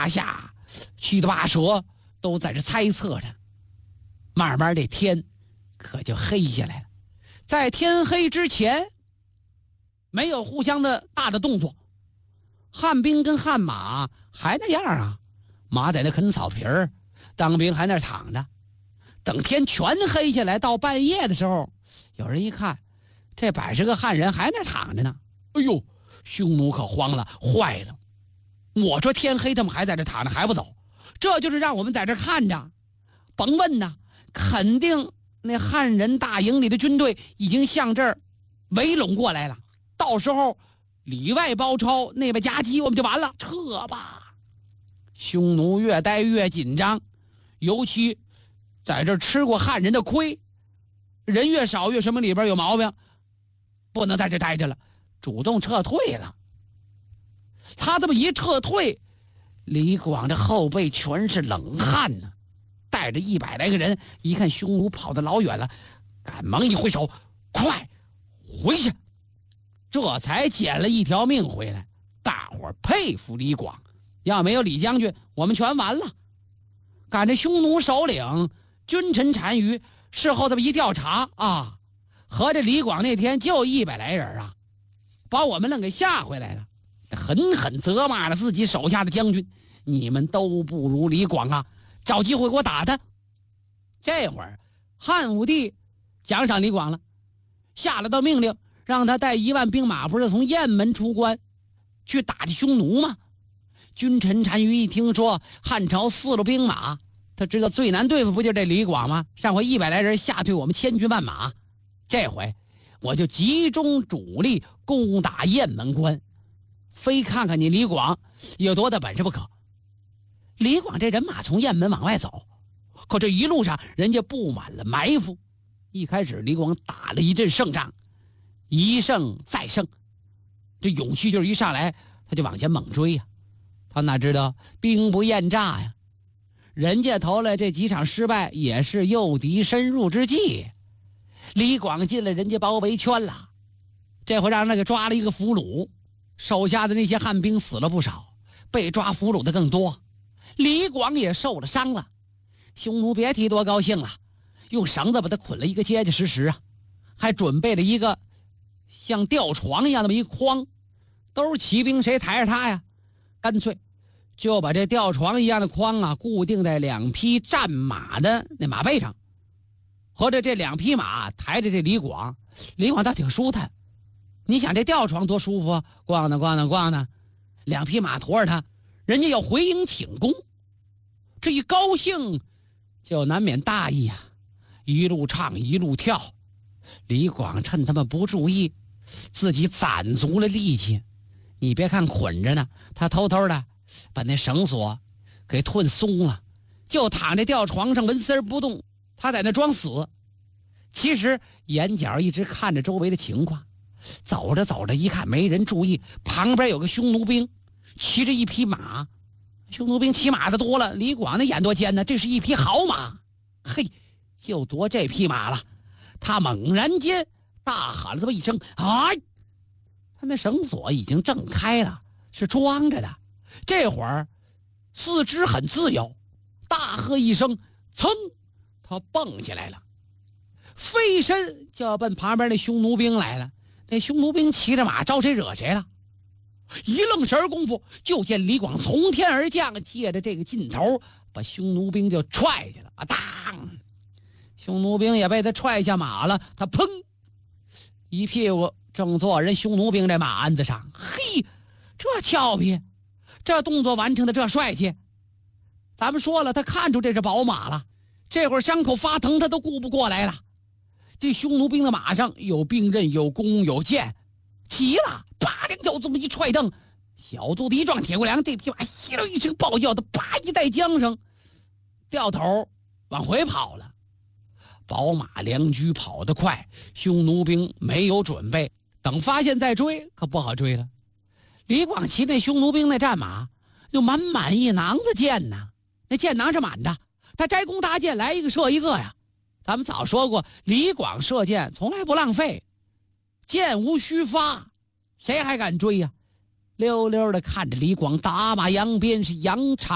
八下、七的八舌都在这猜测着。慢慢这天可就黑下来了。在天黑之前，没有互相的大的动作，汉兵跟汉马还那样啊，马在那啃草皮儿，当兵还那躺着。等天全黑下来，到半夜的时候，有人一看，这100个汉人还那躺着呢。哎呦，匈奴可慌了，坏了！我说天黑他们还在这躺着，还不走，这就是让我们在这看着。甭问呐，肯定那汉人大营里的军队已经向这儿围拢过来了。到时候里外包抄，内外夹击，我们就完了。撤吧！匈奴越待越紧张，尤其在这吃过汉人的亏，人越少越什么里边有毛病，不能在这待着了，主动撤退了。他这么一撤退，李广这后背全是冷汗呢，带着100来个人，一看匈奴跑得老远了，赶忙一挥手，快回去，这才捡了一条命回来。大伙儿佩服李广，要没有李将军，我们全完了。赶着匈奴首领君臣单于事后这么一调查啊，合着李广那天就100来人啊，把我们愣给吓回来了，狠狠责骂了自己手下的将军，你们都不如李广啊，找机会给我打他。这会儿汉武帝奖赏李广了，下了道命令，让他带1万兵马，不是从雁门出关去打这匈奴吗？君臣单于一听说汉朝4路兵马，他知道最难对付不就这李广吗？上回100来人吓退我们1000军万马，这回我就集中主力攻打雁门关，非看看你李广有多大本事不可。李广这人马从雁门往外走，可这一路上人家布满了埋伏。一开始李广打了一阵胜仗，一胜再胜，这勇气就是一上来他就往前猛追呀。他哪知道兵不厌诈呀，人家头来这几场失败也是诱敌深入之计。李广进了人家包围圈了，这回让人给抓了一个俘虏，手下的那些汉兵死了不少，被抓俘虏的更多，李广也受了伤了。匈奴别提多高兴了，用绳子把他捆了一个结结实实啊，还准备了一个像吊床一样的一筐，都是骑兵，谁抬着他呀？干脆就把这吊床一样的筐啊固定在2匹战马的那马背上，合着这2匹马抬着这李广，李广倒挺舒坦。你想这吊床多舒服啊，咣当咣当咣当，2匹马驮着他，人家要回营请功，这一高兴就难免大意啊，一路唱一路跳。李广趁他们不注意，自己攒足了力气。你别看捆着呢，他偷偷的把那绳索给褪松了，就躺在吊床上纹丝不动，他在那装死。其实眼角一直看着周围的情况，走着走着一看没人注意，旁边有个匈奴兵骑着1匹马。匈奴兵骑马的多了，李广那眼多尖呢，这是1匹好马，嘿，就夺这匹马了。他猛然间大喊了这么一声，哎！他那绳索已经挣开了，是装着的。这会儿四肢很自由，大喝一声，噌，他蹦起来了，飞身就要奔旁边那匈奴兵来了。那匈奴兵骑着马招谁惹谁了？一愣神功夫，就见李广从天而降，借着这个劲头把匈奴兵就踹去了啊！当，匈奴兵也被他踹下马了，他砰一屁股正坐人匈奴兵这马鞍子上。嘿，这俏皮，这动作完成的这帅气。咱们说了，他看出这是宝马了，这会儿伤口发疼他都顾不过来了。这匈奴兵的马上有兵刃，有弓，有箭，齐了，啪两脚这么一踹蹬，小肚子一撞铁骨梁，这匹马稀了一声暴叫，他啪一带缰绳，掉头往回跑了。宝马良驹跑得快，匈奴兵没有准备，等发现再追可不好追了。李广骑那匈奴兵那战马就满满一囊子箭呢，那箭囊是满的，他摘弓搭箭，来一个射一个呀。咱们早说过，李广射箭从来不浪费，箭无虚发，谁还敢追呀？溜溜的看着李广打马扬鞭，是扬长